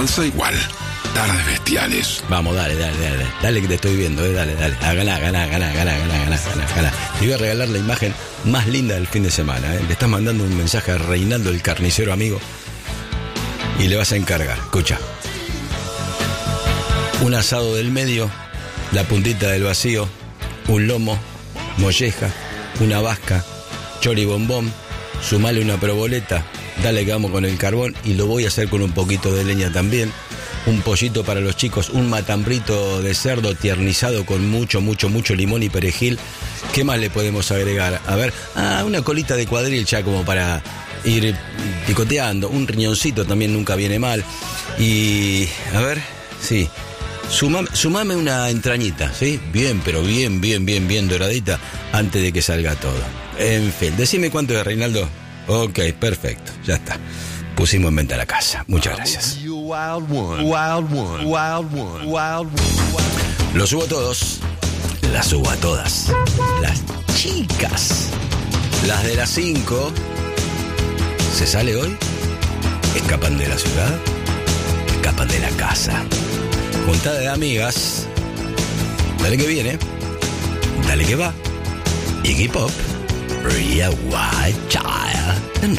Alfonso igual. Tardes bestiales. Vamos, dale que te estoy viendo, dale. Ganá. Te voy a regalar la imagen más linda del fin de semana, Le estás mandando un mensaje a Reinaldo, el carnicero amigo, y le vas a encargar. Escucha. Un asado del medio, la puntita del vacío, un lomo, molleja, una vasca, choribombón, sumale una proboleta, dale que vamos con el carbón y lo voy a hacer con un poquito de leña también. Un pollito para los chicos, un matambrito de cerdo tiernizado con mucho limón y perejil. ¿Qué más le podemos agregar? A ver, una colita de cuadril ya como para ir picoteando. Un riñoncito también nunca viene mal. Y, a ver, sí, sumame una entrañita, ¿sí? Bien, pero bien doradita antes de que salga todo. En fin, decime cuánto es, Reinaldo. Ok, perfecto, ya está. Pusimos en venta la casa. Muchas gracias. Los subo a todos. Las subo a todas. Las chicas. Las de las 5. ¿Se sale hoy? Escapan de la ciudad. Escapan de la casa. Juntada de amigas. Dale que viene. Dale que va. Iggy Pop. Ria White Child. En